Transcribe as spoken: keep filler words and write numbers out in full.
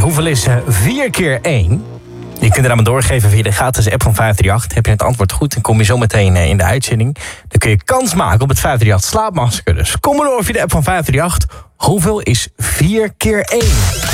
hoeveel is vier keer één? Je kunt er aan me doorgeven via de gratis app van vijf drie acht. Heb je het antwoord goed, dan kom je zo meteen in de uitzending. Dan kun je kans maken op het vijf drie acht slaapmasker. Dus kom maar door via de app van vijf drie acht. Hoeveel is vier keer één?